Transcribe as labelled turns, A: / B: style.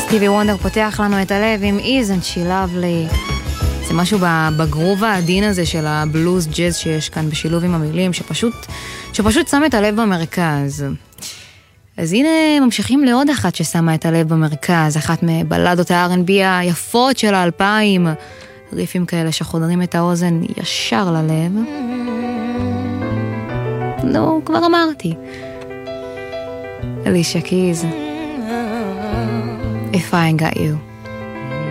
A: סטיבי וונדר פותח לנו את הלב עם Isn't She Lovely. זה משהו בגרוב העדין הזה של הבלוז ג'אז שיש כאן בשילוב עם המילים, שפשוט שם את הלב במרכז. אז הנה ממשיכים לעוד אחת ששמה את הלב במרכז, אחת מבלדות ה-R&B היפות של 2000, ריפים כאלה שחודרים את האוזן ישר ללב. נו, כבר אמרתי. אלישה קיז. If I Ain't Got You.